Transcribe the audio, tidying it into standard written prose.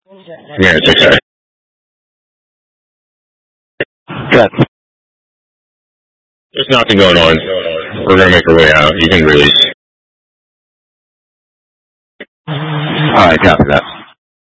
Yeah, it's okay. Good. There's nothing going on. We're going to make our way out. You can release. All right, copy that.